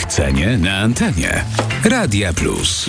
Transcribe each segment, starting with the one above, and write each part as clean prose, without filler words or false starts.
Ich cenie na antenie. Radia Plus.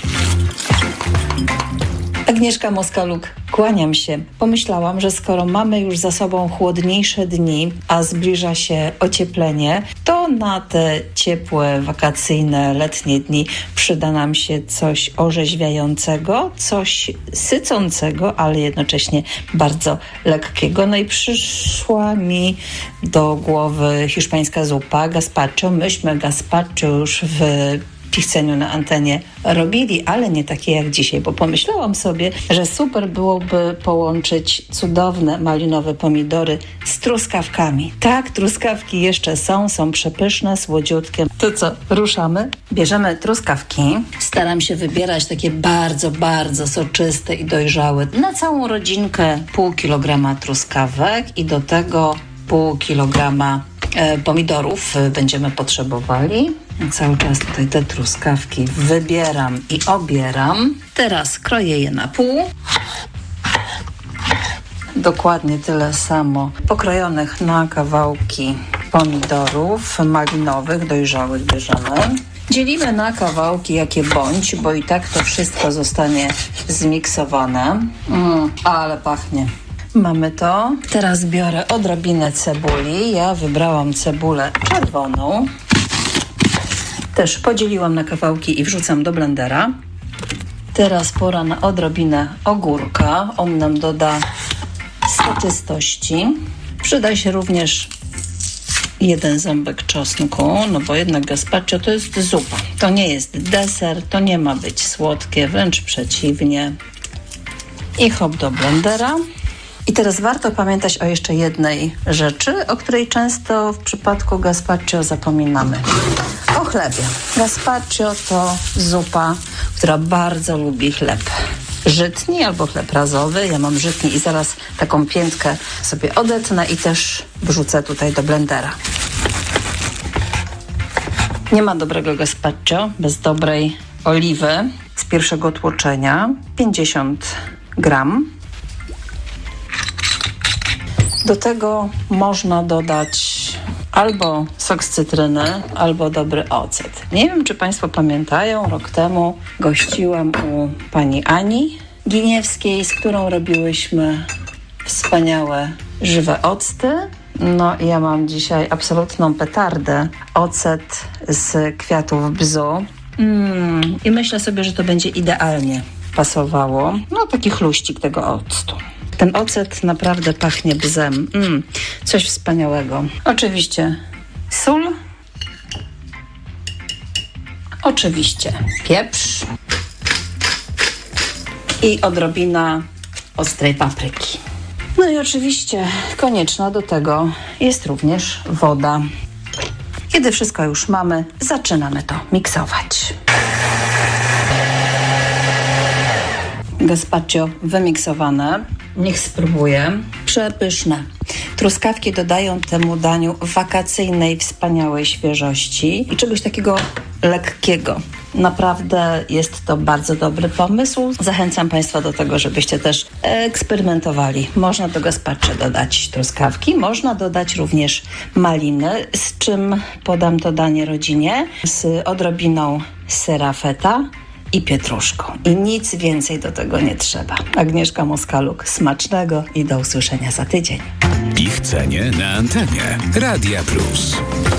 Agnieszka Moskaluk, kłaniam się. Pomyślałam, że skoro mamy już za sobą chłodniejsze dni, a zbliża się ocieplenie, to na te ciepłe, wakacyjne, letnie dni przyda nam się coś orzeźwiającego, coś sycącego, ale jednocześnie bardzo lekkiego. No i przyszła mi do głowy hiszpańska zupa gazpacho. Myśmy gazpacho już w Pichceniu na antenie robili, ale nie takie jak dzisiaj, bo pomyślałam sobie, że super byłoby połączyć cudowne malinowe pomidory z truskawkami. Tak, truskawki jeszcze są przepyszne, słodziutkie. To co, ruszamy? Bierzemy truskawki. Staram się wybierać takie bardzo, bardzo soczyste i dojrzałe. Na całą rodzinkę pół kilograma truskawek i do tego pół kilograma pomidorów będziemy potrzebowali. Cały czas tutaj te truskawki wybieram i obieram. Teraz kroję je na pół. Dokładnie tyle samo pokrojonych na kawałki pomidorów malinowych, dojrzałych bierzemy. Dzielimy na kawałki jakie bądź, bo i tak to wszystko zostanie zmiksowane. Ale pachnie. Mamy to. Teraz biorę odrobinę cebuli. Ja wybrałam cebulę czerwoną. Też podzieliłam na kawałki i wrzucam do blendera. Teraz pora na odrobinę ogórka. On nam doda soczystości. Przyda się również 1 ząbek czosnku, no bo jednak gazpacho to jest zupa. To nie jest deser, to nie ma być słodkie, wręcz przeciwnie. I hop do blendera. I teraz warto pamiętać o jeszcze jednej rzeczy, o której często w przypadku gazpacho zapominamy. O chlebie. Gazpacho to zupa, która bardzo lubi chleb żytni albo chleb razowy. Ja mam żytni i zaraz taką piętkę sobie odetnę i też wrzucę tutaj do blendera. Nie ma dobrego gazpacho bez dobrej oliwy z pierwszego tłoczenia. 50 gram. Do tego można dodać albo sok z cytryny, albo dobry ocet. Nie wiem, czy Państwo pamiętają, rok temu gościłam u pani Ani Giniewskiej, z którą robiłyśmy wspaniałe żywe octy. No i ja mam dzisiaj absolutną petardę. Ocet z kwiatów bzu. I myślę sobie, że to będzie idealnie pasowało. No taki chluścik tego octu. Ten ocet naprawdę pachnie bzem. Coś wspaniałego. Oczywiście sól. Oczywiście pieprz. I odrobina ostrej papryki. No i oczywiście konieczna do tego jest również woda. Kiedy wszystko już mamy, zaczynamy to miksować. Gazpacho wymiksowane. Niech spróbuję. Przepyszne. Truskawki dodają temu daniu wakacyjnej, wspaniałej świeżości i czegoś takiego lekkiego. Naprawdę jest to bardzo dobry pomysł. Zachęcam Państwa do tego, żebyście też eksperymentowali. Można do gazpacho dodać truskawki, można dodać również maliny, z czym podam to danie rodzinie, z odrobiną sera feta i pietruszką. I nic więcej do tego nie trzeba. Agnieszka Moskaluk, smacznego i do usłyszenia za tydzień. Ich cenie na antenie. Radia Plus.